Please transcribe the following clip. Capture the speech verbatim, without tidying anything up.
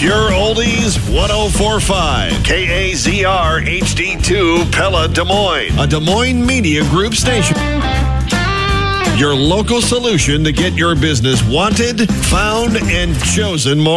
Pure Oldies one oh four point five. K A Z R H D two Pella, Des Moines. A Des Moines Media Group station. Your local solution to get your business wanted, found, and chosen more.